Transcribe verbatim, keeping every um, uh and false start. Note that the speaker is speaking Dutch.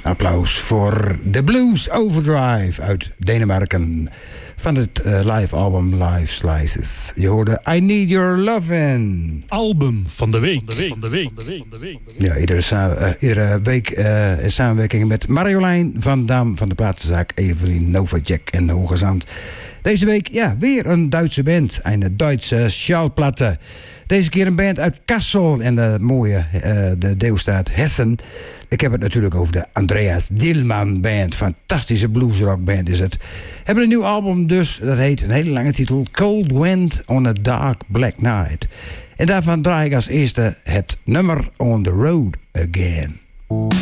Applaus voor The Blues Overdrive uit Denemarken. Van het uh, live album Live Slices. Je hoorde I Need Your Lovin'. Album van de week. Van de week. Van de week. Van de week. Ja, iedere, sa- uh, iedere week uh, in samenwerking met Marjolein van Dam van de platenzaak Evelien Novacek en de Hoogezand. Deze week, ja, weer een Duitse band. Een Duitse Schallplatte. Deze keer een band uit Kassel en de mooie uh, de deelstaat Hessen. Ik heb het natuurlijk over de Andreas Dillmann Band. Fantastische bluesrockband is het. Hebben een nieuw album dus. Dat heet een hele lange titel. Cold Wind on a Dark Black Night. En daarvan draai ik als eerste het nummer On the Road Again.